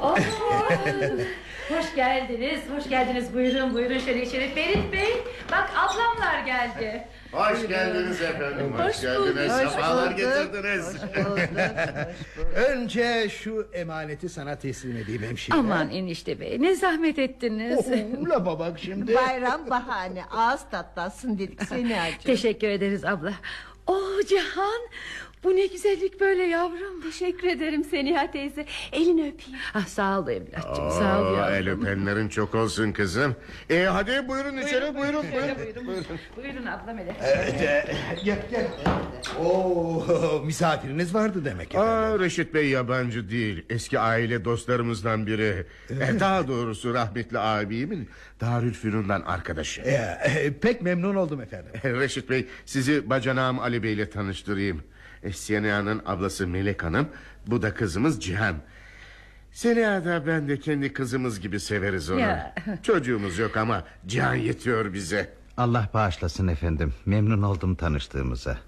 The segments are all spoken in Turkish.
Oh, hoş geldiniz, hoş geldiniz. Buyurun, buyurun şöyle içeri. Ferit Bey, bak ablamlar geldi. Hoş geldiniz efendim, hoş geldiniz. Hoş Sefalar bulduk. getirdiniz. Önce şu emaneti sana teslim edeyim hemşire. Aman enişte bey, ne zahmet ettiniz. La babak şimdi. Bayram bahane, ağız tatlansın dedik seni acı. Teşekkür ederiz abla. Oh Cihan, bu ne güzellik böyle yavrum. Teşekkür ederim Seniha teyze. Elini öpeyim. Ah, sağ ol evlatçım, sağ ol yavrum. El öpenlerin çok olsun kızım. Hadi buyurun içeri, buyurun. Buyurun abla Melek. Gel. Oo, misafiriniz vardı demek efendim. Reşit Bey yabancı değil, eski aile dostlarımızdan biri. Daha doğrusu rahmetli abimin Darülfünun'dan arkadaşı. Pek memnun oldum efendim. Reşit Bey, sizi bacanağım Ali Bey ile tanıştırayım. Seniha'nın ablası Melek Hanım, bu da kızımız Cihan. Seniha da ben de kendi kızımız gibi severiz onu. Ya. Çocuğumuz yok ama Cihan yetiyor bize. Allah bağışlasın efendim. Memnun oldum tanıştığımıza.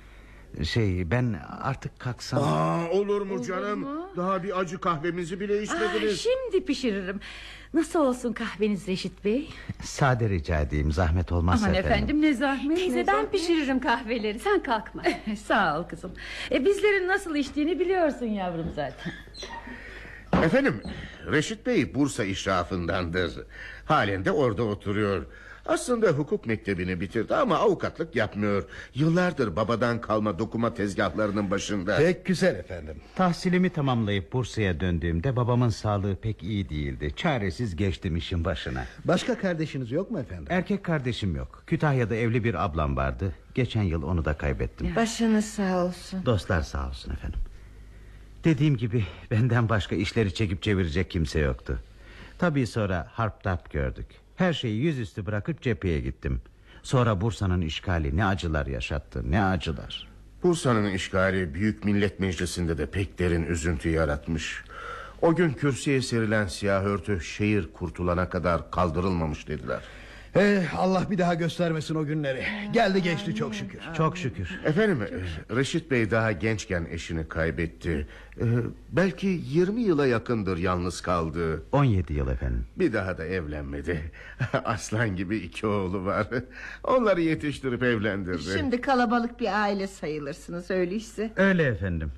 Ben artık kalksam. Olur mu canım? Daha bir acı kahvemizi bile içmediniz. Şimdi pişiririm. Nasıl olsun kahveniz Reşit Bey? Sade rica edeyim, zahmet olmazsa Aman efendim. efendim, ne zahmet. Teyze ne ben zahmet. pişiririm kahveleri, sen kalkma. Sağ ol kızım. Bizlerin nasıl içtiğini biliyorsun yavrum zaten. Efendim, Reşit Bey Bursa işrafındandır. Halen de orada oturuyor. Aslında hukuk mektebini bitirdi ama avukatlık yapmıyor. Yıllardır babadan kalma dokuma tezgahlarının başında. Pek güzel efendim. Tahsilimi tamamlayıp Bursa'ya döndüğümde babamın sağlığı pek iyi değildi. Çaresiz geçtim işin başına. Başka kardeşiniz yok mu efendim? Erkek kardeşim yok. Kütahya'da evli bir ablam vardı. Geçen yıl onu da kaybettim. Başınız sağ olsun. Dostlar sağ olsun efendim. Dediğim gibi benden başka işleri çekip çevirecek kimse yoktu. Tabii sonra harp darp gördük. Her şeyi yüzüstü bırakıp cepheye gittim. Sonra Bursa'nın işgali ne acılar yaşattı, ne acılar. Bursa'nın işgali Büyük Millet Meclisi'nde de pek derin üzüntü yaratmış. O gün kürsüye serilen siyah örtü şehir kurtulana kadar kaldırılmamış dediler. Allah bir daha göstermesin o günleri. Geldi geçti çok şükür. Çok şükür. Efendim, Reşit Bey daha gençken eşini kaybetti. Belki 20 yıla yakındır yalnız kaldı. 17 yıl efendim. Bir daha da evlenmedi. Aslan gibi 2 oğlu var. Onları yetiştirip evlendirdi. Şimdi kalabalık bir aile sayılırsınız öyleyse. Öyle efendim.